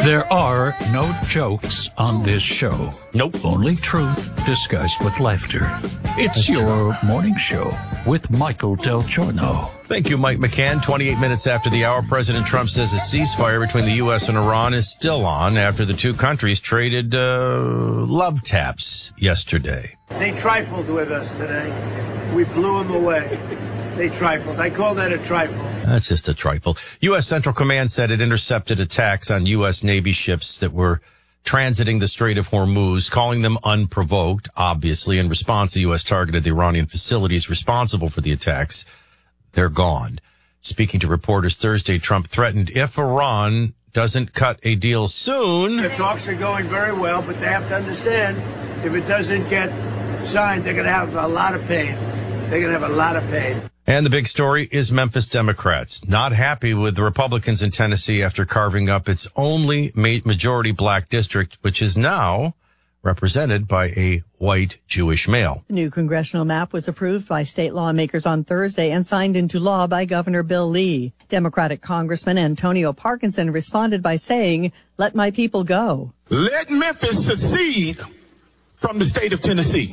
There are no jokes on this show. Nope. Only truth disguised with laughter. It's your morning show with Michael Del Giorno. Thank you, Mike McCann. 28 minutes after the hour, President Trump says a ceasefire between the U.S. and Iran is still on after the two countries traded love taps yesterday. They trifled with us today. We blew them away. They trifled. I call that a trifle. That's just a trifle. U.S. Central Command said it intercepted attacks on U.S. Navy ships that were transiting the Strait of Hormuz, calling them unprovoked. Obviously, in response, the U.S. targeted the Iranian facilities responsible for the attacks. They're gone. Speaking to reporters Thursday, Trump threatened if Iran doesn't cut a deal soon. The talks are going very well, but they have to understand if it doesn't get signed, they're going to have a lot of pain. They're going to have a lot of pain. And the big story is Memphis Democrats not happy with the Republicans in Tennessee after carving up its only majority black district, which is now represented by a white Jewish male. The new congressional map was approved by state lawmakers on Thursday and signed into law by Governor Bill Lee. Democratic Congressman Antonio Parkinson responded by saying, "Let my people go." Let Memphis secede from the state of Tennessee.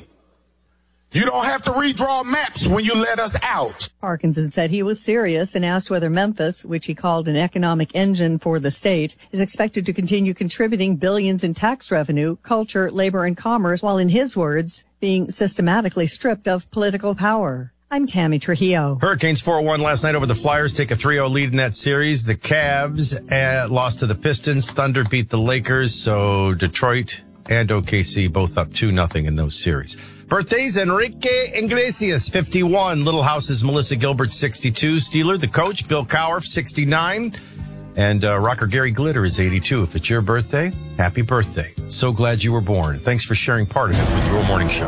You don't have to redraw maps when you let us out. Parkinson said he was serious and asked whether Memphis, which he called an economic engine for the state, is expected to continue contributing billions in tax revenue, culture, labor, and commerce, while in his words, being systematically stripped of political power. I'm Tammy Trujillo. Hurricanes 4-1 last night over the Flyers, take a 3-0 lead in that series. The Cavs lost to the Pistons. Thunder beat the Lakers. So Detroit and OKC both up 2-0 in those series. Birthdays, Enrique Iglesias, 51. Little House's Melissa Gilbert, 62. Steeler, the coach, Bill Cowher, 69. And rocker Gary Glitter is 82. If it's your birthday, happy birthday. So glad you were born. Thanks for sharing part of it with your morning show.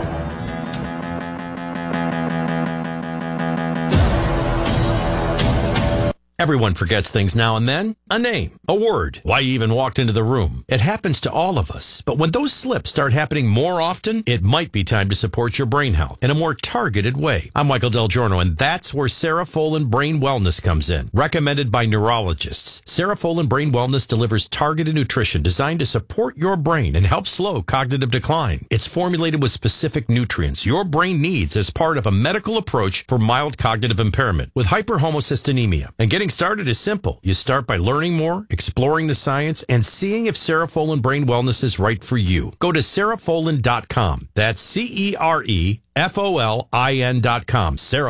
Everyone forgets things now and then. A name, a word, why you even walked into the room. It happens to all of us. But when those slips start happening more often, it might be time to support your brain health in a more targeted way. I'm Michael Del Giorno, and that's where Cerefolin Brain Wellness comes in. Recommended by neurologists, Cerefolin Brain Wellness delivers targeted nutrition designed to support your brain and help slow cognitive decline. It's formulated with specific nutrients your brain needs as part of a medical approach for mild cognitive impairment with hyperhomocystinemia. And getting started is simple. You start by learning more, exploring the science, and seeing if Cerefolin Brain Wellness is right for you. Go to Cerefolin.com. That's CEREFOLIN.com.